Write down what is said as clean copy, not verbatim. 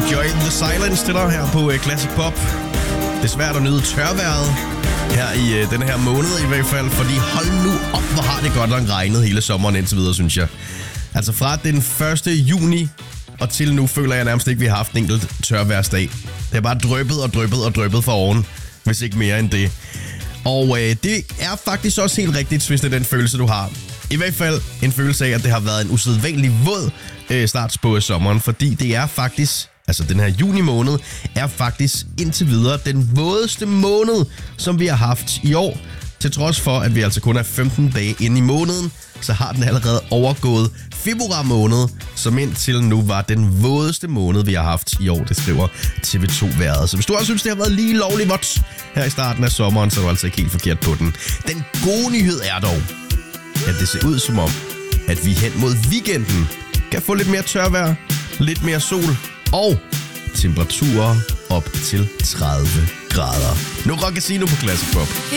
Enjoy the silence til dig her på Classic Pop. Det er svært at nyde tørvejret her i den her måned i hvert fald, fordi hold nu op, hvor har det godt nok regnet hele sommeren indtil videre, synes jeg. Altså fra den 1. juni og til nu føler jeg nærmest ikke, vi har haft en enkelt tørværsdag. Det har bare dryppet fra oven, hvis ikke mere end det. Og det er faktisk også helt rigtigt, hvis det er den følelse, du har. I hvert fald en følelse af, at det har været en usædvanlig våd start på sommeren, fordi det er faktisk, altså den her juni måned, er faktisk indtil videre den vådeste måned, som vi har haft i år. Til trods for, at vi altså kun er 15 dage inde i måneden, så har den allerede overgået februar måned, som indtil nu var den vådeste måned, vi har haft i år. Det skriver TV2-vejret. Så hvis du også synes, det har været lige lovligt vådt her i starten af sommeren, så er du altså ikke helt forkert på den. Den gode nyhed er dog, at det ser ud som om, at vi hen mod weekenden kan få lidt mere tørvejr, lidt mere sol og temperaturer op til 30 grader. Nu Rock Casino på Classic Pop.